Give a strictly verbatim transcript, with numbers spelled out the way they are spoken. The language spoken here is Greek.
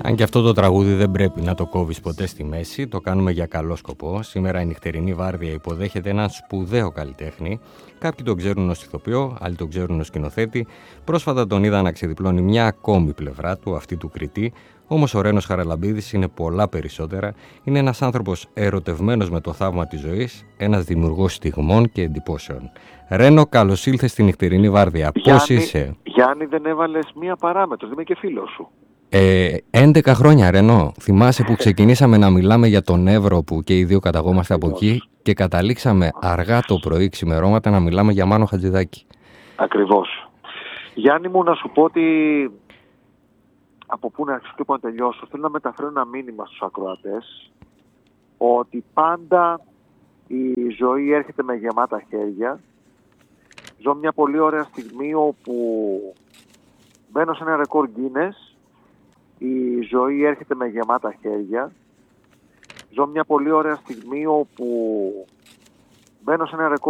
Αν και αυτό το τραγούδι δεν πρέπει να το κόβεις ποτέ στη μέση, το κάνουμε για καλό σκοπό. Σήμερα η νυχτερινή βάρδια υποδέχεται έναν σπουδαίο καλλιτέχνη. Κάποιοι τον ξέρουν ως ηθοποιό, άλλοι τον ξέρουν ως σκηνοθέτη. Πρόσφατα τον είδα να ξεδιπλώνει μια ακόμη πλευρά του, αυτή του Κριτή. Όμως ο Ρένος Χαραλαμπίδης είναι πολλά περισσότερα. Είναι ένας άνθρωπος ερωτευμένος με το θαύμα της ζωής, ένας δημιουργός στιγμών και εντυπώσεων. Ρένο, καλώς ήλθες στη νυχτερινή βάρδια. Πώς είσαι? Γιάννη, δεν έβαλες μία παράμετρο, δεν είμαι και φίλος σου. Ε, έντεκα χρόνια, Ρενό. Θυμάσαι που ξεκινήσαμε να μιλάμε για τον Εύρο, που και οι δύο καταγόμαστε από εκεί, και καταλήξαμε αργά το πρωί, ξημερώματα, να μιλάμε για Μάνο Χατζηδάκη. Ακριβώς. Γιάννη μου, να σου πω ότι από πού να αρχίσω και πού να τελειώσω, θέλω να μεταφέρω ένα μήνυμα στους ακροατές ότι πάντα η ζωή έρχεται με γεμάτα χέρια. Ζω μια πολύ ωραία στιγμή όπου μπαίνω σε ένα ρεκόρ Guinness. Η ζωή έρχεται με γεμάτα χέρια. Ζω μια πολύ ωραία στιγμή όπου μπαίνω σε ένα ρεκόρ